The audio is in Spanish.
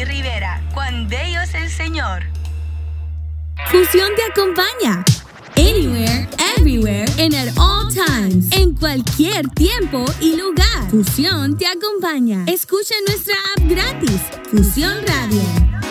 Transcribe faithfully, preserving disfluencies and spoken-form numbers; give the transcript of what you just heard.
Jenny Rivera. Cuán bello es el Señor. Fusión te acompaña. Anywhere, everywhere, and at all times. En cualquier tiempo y lugar. Fusión te acompaña. Escucha nuestra app gratis. Fusión Radio.